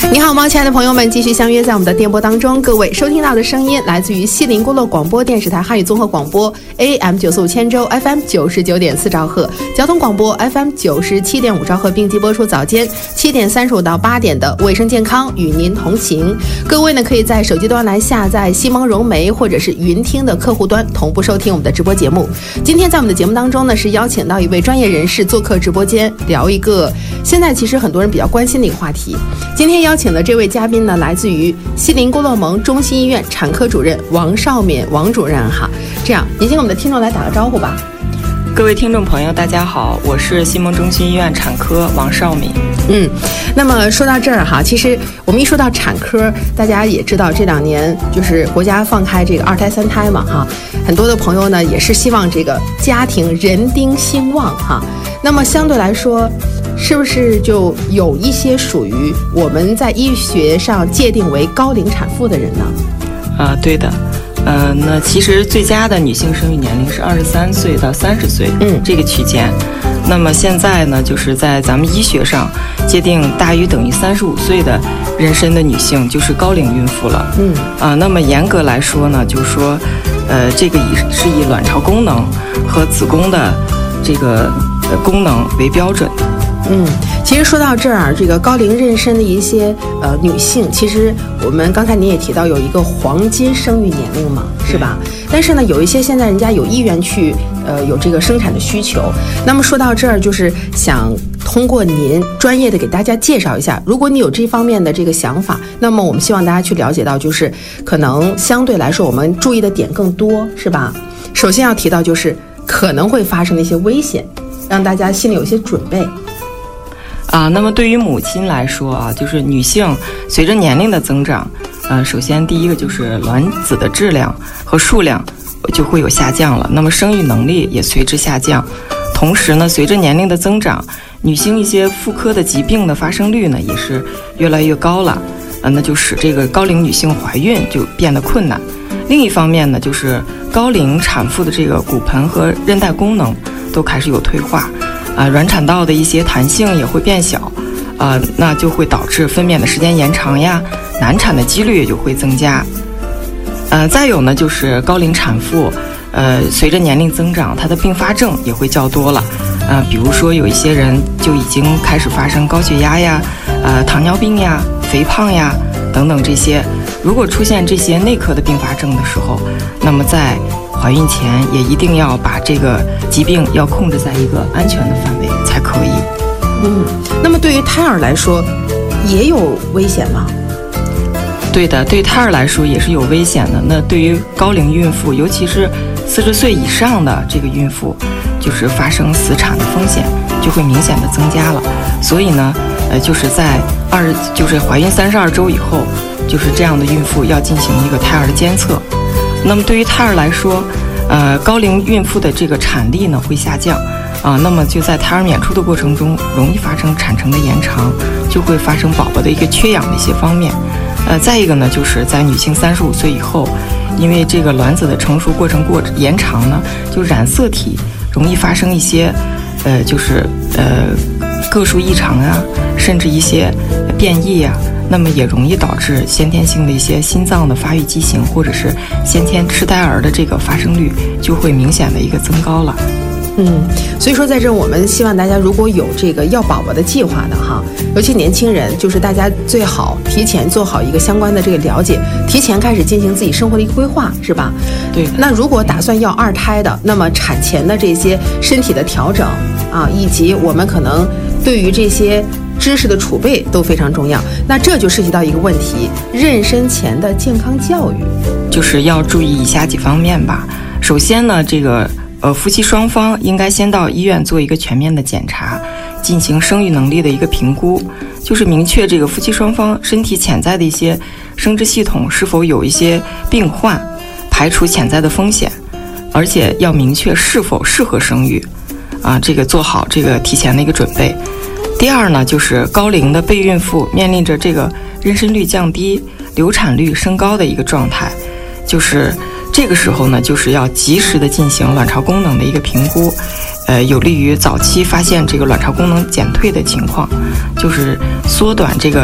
你好吗，亲爱的朋友们，继续相约在我们的电波当中。各位收听到的声音来自于西宁孤陋广播电视台汉语综合广播 AM945千州 FM99.4兆赫，交通广播 FM97.5兆赫，并机播出早间7点35到8点的卫生健康与您同行。各位呢，可以在手机端来下载西蒙融媒或者是云听的客户端同步收听我们的直播节目。今天在我们的节目当中呢，是邀请到一位专业人士做客直播间，聊一个现在其实很多人比较关心的一个话题。今天邀请的这位嘉宾呢，来自于西宁郭勒盟中心医院产科主任王绍敏王主任哈。这样，您先给我们的听众来打个招呼吧。 各位听众朋友，大家好，我是西蒙中心医院产科王绍敏。 那么说到这儿哈，其实我们一说到产科，大家也知道这2年就是国家放开这个2胎3胎嘛哈，很多的朋友呢也是希望这个家庭人丁兴旺哈。那么相对来说，是不是就有一些属于我们在医学上界定为高龄产妇的人呢？ 对的。那其实最佳的女性生育年龄是23岁到30岁，这个区间。那么现在呢，就是在咱们医学上界定大于等于35岁的妊娠的女性就是高龄孕妇了。那么严格来说呢，就是说，这个是以卵巢功能和子宫的这个功能为标准的。 其实说到这儿，这个高龄妊娠的一些女性，其实我们刚才您也提到有一个黄金生育年龄嘛，是吧？但是呢，有一些现在人家有意愿去有这个生产的需求。那么说到这儿，就是想通过您专业的给大家介绍一下，如果你有这方面的这个想法，那么我们希望大家去了解到，就是可能相对来说我们注意的点更多，是吧？首先要提到就是可能会发生的一些危险，让大家心里有一些准备。 那么对于母亲来说啊，就是女性随着年龄的增长，首先第一个就是卵子的质量和数量就会有下降了，那么生育能力也随之下降。同时呢，随着年龄的增长，女性一些妇科的疾病的发生率呢也是越来越高了，那就使这个高龄女性怀孕就变得困难。另一方面呢，就是高龄产妇的这个骨盆和韧带功能都开始有退化。卵产道的一些弹性也会变小，那就会导致分娩的时间延长呀，难产的几率也就会增加。再有呢，就是高龄产妇，随着年龄增长，她的并发症也会较多了。比如说有一些人就已经开始发生高血压呀，糖尿病呀，肥胖呀等等这些。如果出现这些内科的并发症的时候，那么在怀孕前也一定要把这个疾病要控制在一个安全的范围才可以。 那么对于胎儿来说也有危险吗？ 对的，对胎儿来说也是有危险的。那对于高龄孕妇，尤其是40岁以上的这个孕妇，就是发生死产的风险就会明显的增加了。所以呢，就是在怀孕32周以后，就是这样的孕妇要进行一个胎儿的监测。那么对于胎儿来说，高龄孕妇的这个产力呢会下降，那么就在胎儿娩出的过程中，容易发生产程的延长，就会发生宝宝的一个缺氧的一些方面。再一个呢，就是在女性35岁以后，因为这个卵子的成熟过程延长呢，就染色体容易发生一些，个数异常啊，甚至一些变异啊。那么也容易导致先天性的一些心脏的发育畸形，或者是先天痴呆儿的这个发生率就会明显的一个增高了。 所以说在这我们希望大家如果有这个要宝宝的计划的哈，尤其年轻人，就是大家最好提前做好一个相关的这个了解，提前开始进行自己生活的一个规划，是吧？ 对。 那如果打算要2胎的，那么产前的这些身体的调整以及我们可能对于这些知识的储备都非常重要。那这就涉及到一个问题，妊娠前的健康教育， 就是要注意以下几方面吧。首先呢，这个夫妻双方应该先到医院做一个全面的检查，进行生育能力的一个评估，就是明确这个夫妻双方身体潜在的一些生殖系统是否有一些病患，排除潜在的风险，而且要明确是否适合生育，这个做好这个提前的一个准备。第二呢，就是高龄的备孕妇面临着这个妊娠率降低、流产率升高的一个状态，就是这个时候呢，就是要及时的进行卵巢功能的一个评估，有利于早期发现这个卵巢功能减退的情况，就是缩短这个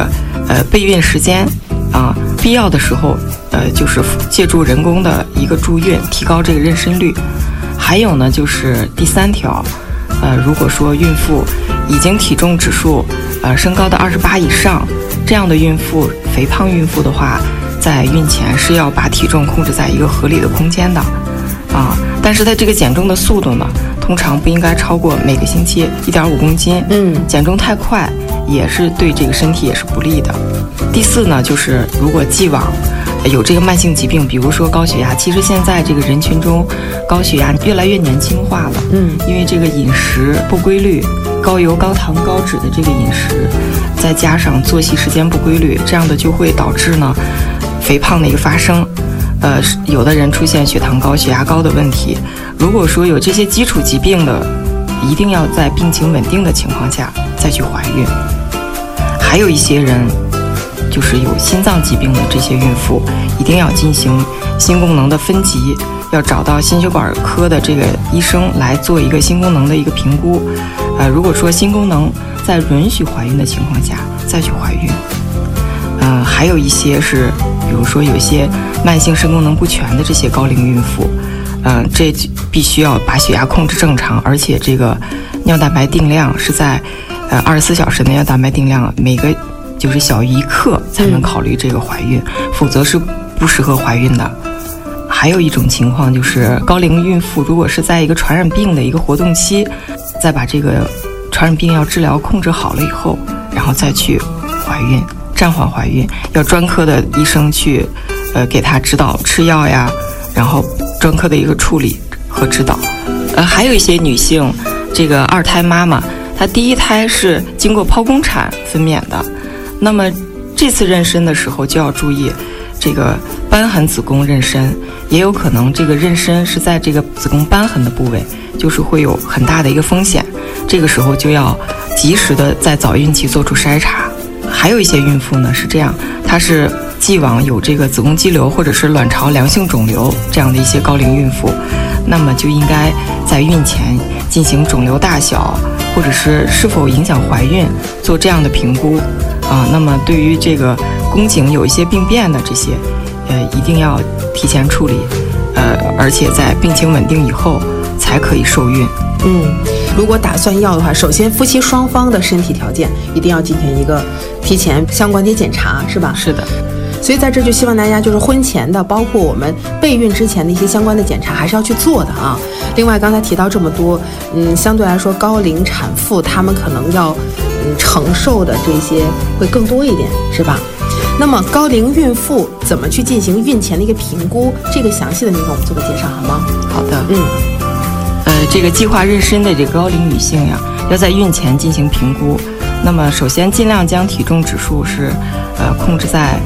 备孕时间啊，必要的时候就是借助人工的一个助孕，提高这个妊娠率。还有呢，就是第3条，如果说孕妇已经体重指数升高到28以上，这样的孕妇，肥胖孕妇的话，在孕前是要把体重控制在一个合理的空间的啊。但是它这个减重的速度呢，通常不应该超过每个星期1.5公斤。减重太快也是对这个身体也是不利的。第4呢，就是如果既往有这个慢性疾病，比如说高血压，其实现在这个人群中高血压越来越年轻化了。因为这个饮食不规律，高油、高糖、高脂的这个饮食，再加上作息时间不规律，这样的就会导致呢肥胖的一个发生。有的人出现血糖高、血压高的问题。如果说有这些基础疾病的，一定要在病情稳定的情况下再去怀孕。还有一些人就是有心脏疾病的这些孕妇，一定要进行心功能的分级，要找到心血管科的这个医生来做一个心功能的一个评估。如果说心功能在允许怀孕的情况下再去怀孕。还有一些是，比如说有些慢性肾功能不全的这些高龄孕妇，这必须要把血压控制正常，而且这个尿蛋白定量是在24小时的尿蛋白定量每个就是小于1克才能考虑这个怀孕，否则是不适合怀孕的。还有一种情况就是高龄孕妇如果是在一个传染病的一个活动期，再把这个传染病药治疗控制好了以后，然后再去怀孕，暂缓怀孕，要专科的医生去给她指导吃药呀，然后专科的一个处理和指导。还有一些女性这个2胎妈妈，她第1胎是经过剖宫产分娩的，那么这次妊娠的时候就要注意这个瘢痕子宫妊娠，也有可能这个妊娠是在这个子宫瘢痕的部位，就是会有很大的一个风险，这个时候就要及时的在早孕期做出筛查。还有一些孕妇呢是这样，她是既往有这个子宫肌瘤或者是卵巢良性肿瘤这样的一些高龄孕妇，那么就应该在孕前进行肿瘤大小或者是否影响怀孕做这样的评估啊。那么对于这个宫颈有一些病变的这些，一定要提前处理，而且在病情稳定以后才可以受孕。 如果打算要的话，首先夫妻双方的身体条件一定要进行一个提前相关的检查，是吧？ 是的。 所以在这就希望大家就是婚前的，包括我们备孕之前的一些相关的检查还是要去做的啊。另外刚才提到这么多，相对来说高龄产妇她们可能要承受的这些会更多一点，是吧？那么高龄孕妇怎么去进行孕前的一个评估，这个详细的您给我们做个介绍好吗？ 好的。这个计划妊娠的这个高龄女性呀，要在孕前进行评估。那么首先尽量将体重指数是控制在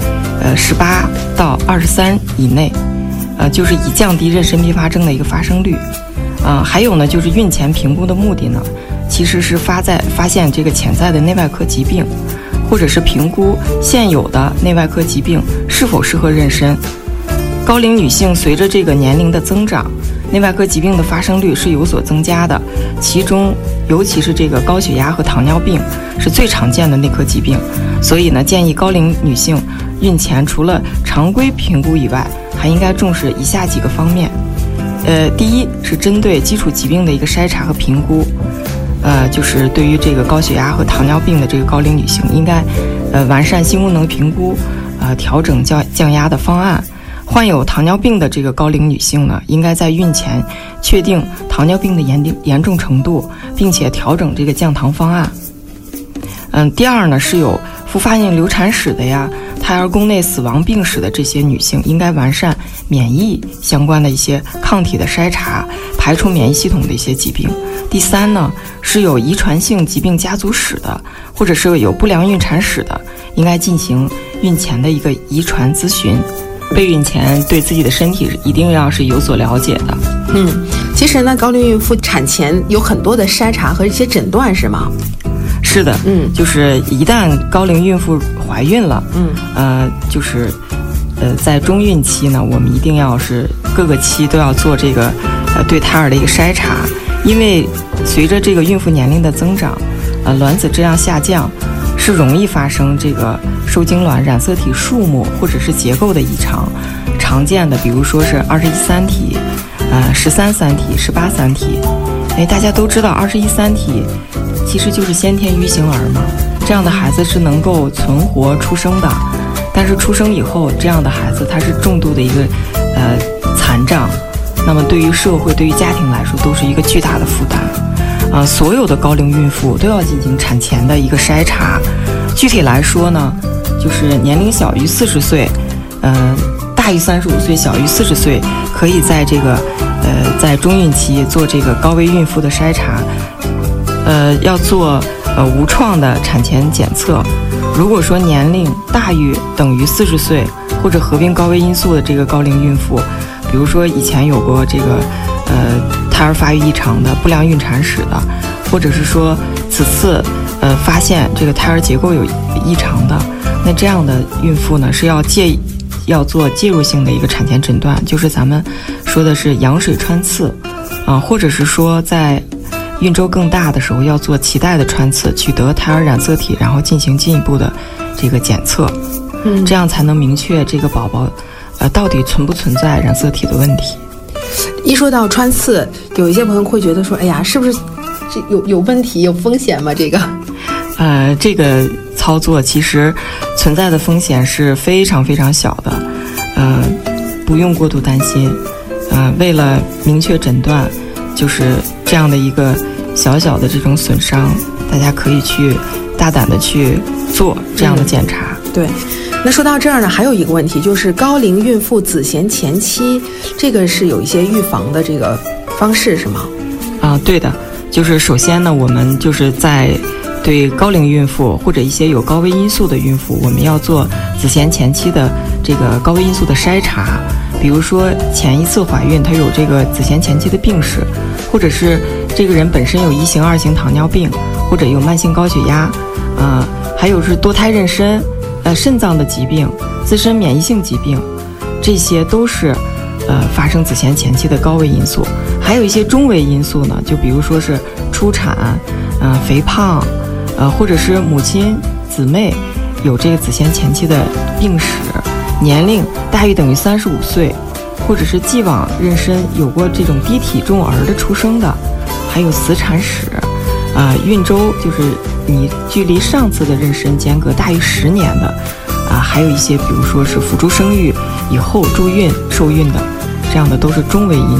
18到23以内，就是以降低妊娠并发症的一个发生率。还有呢，就是孕前评估的目的呢，其实是发现这个潜在的内外科疾病，或者是评估现有的内外科疾病是否适合妊娠。高龄女性随着这个年龄的增长，内外科疾病的发生率是有所增加的，其中尤其是这个高血压和糖尿病是最常见的内科疾病。所以呢，建议高龄女性孕前除了常规评估以外，还应该重视以下几个方面。第一是针对基础疾病的一个筛查和评估，就是对于这个高血压和糖尿病的这个高龄女性，应该完善心功能评估，调整降压的方案。患有糖尿病的这个高龄女性呢，应该在孕前确定糖尿病的严重程度，并且调整这个降糖方案。第二呢，是有复发性流产史的呀，胎儿宫内死亡病史的这些女性，应该完善免疫相关的一些抗体的筛查，排除免疫系统的一些疾病。第三呢，是有遗传性疾病家族史的，或者是有不良孕产史的，应该进行孕前的一个遗传咨询。备孕前对自己的身体一定要是有所了解的。 其实呢，高龄孕妇产前有很多的筛查和一些诊断，是吗？ 是的，就是一旦高龄孕妇怀孕了，就是在中孕期呢，我们一定要是各个期都要做这个对胎儿的一个筛查，因为随着这个孕妇年龄的增长，卵子质量下降， 是容易发生这个受精卵染色体数目或者是结构的异常。常见的比如说是21三体、13三体、18三体。大家都知道21三体其实就是先天愚形儿嘛，这样的孩子是能够存活出生的，但是出生以后这样的孩子他是重度的一个残障，那么对于社会对于家庭来说都是一个巨大的负担。所有的高龄孕妇都要进行产前的一个筛查，具体来说呢，就是年龄小于40岁，大于35岁，小于40岁，可以在这个在中孕期做这个高危孕妇的筛查，要做无创的产前检测。如果说年龄大于等于40岁或者合并高危因素的这个高龄孕妇，比如说以前有过这个胎儿发育异常的、不良孕产史的，或者是说此次发现这个胎儿结构有异常的，那这样的孕妇呢是要做介入性的一个产前诊断，就是咱们说的是羊水穿刺或者是说在孕周更大的时候要做脐带的穿刺，取得胎儿染色体，然后进行进一步的这个检测，这样才能明确这个宝宝到底存不存在染色体的问题。 一说到穿刺，有一些朋友会觉得说，哎呀，是不是这有问题、有风险吗？ 这个操作其实存在的风险是非常非常小的，不用过度担心。为了明确诊断，就是这样的一个小小的这种损伤，大家可以去大胆的去做这样的检查。 对。那说到这儿呢，还有一个问题，就是高龄孕妇子痫前期，这个是有一些预防的这个方式是吗？ 对的，就是首先呢，我们就是在对高龄孕妇或者一些有高危因素的孕妇，我们要做子痫前期的这个高危因素的筛查，比如说前一次怀孕她有这个子痫前期的病史，或者是这个人本身有1型、2型糖尿病，或者有慢性高血压，还有是多胎妊娠。肾脏的疾病、自身免疫性疾病，这些都是发生子痫前期的高危因素。还有一些中危因素呢，就比如说是初产、肥胖，或者是母亲、姊妹有这个子痫前期的病史，年龄大于等于35岁，或者是既往妊娠有过这种低体重儿的出生的，还有死产史，孕周就是你距离上次的妊娠间隔大于10年的，还有一些比如说是辅助生育以后助孕受孕的，这样的都是中危因